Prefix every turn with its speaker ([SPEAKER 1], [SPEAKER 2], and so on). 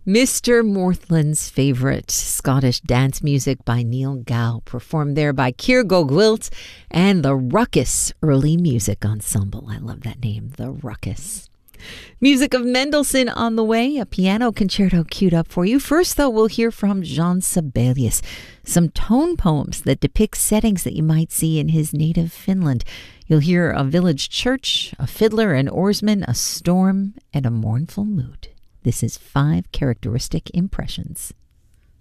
[SPEAKER 1] Mr. Morthland's favorite Scottish dance music by Neil Gow, performed there by Keir Go-Gwilt and the Ruckus Early Music Ensemble. I love that name, the Ruckus. Music of Mendelssohn on the way, a piano concerto queued up for you. First, though, we'll hear from Jean Sibelius, some tone poems that depict settings that you might see in his native Finland. You'll hear a village church, a fiddler, an oarsman, a storm, and a mournful mood. This is 5 Characteristic Impressions.